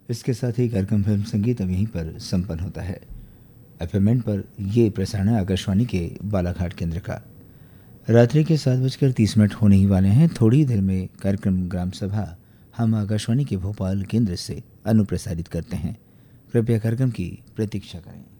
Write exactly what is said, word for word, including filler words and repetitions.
इसके साथ ही कार्यक्रम फिल्म संगीत अब यहीं पर संपन्न होता है। एफएम एन पर ये प्रसारण है आकाशवाणी के बालाघाट केंद्र का। रात्रि के सात बजकर तीस मिनट होने ही वाले हैं। थोड़ी देर में कार्यक्रम ग्राम सभा हम आकाशवाणी के भोपाल केंद्र से अनुप्रसारित करते हैं। कृपया कार्यक्रम की प्रतीक्षा करें।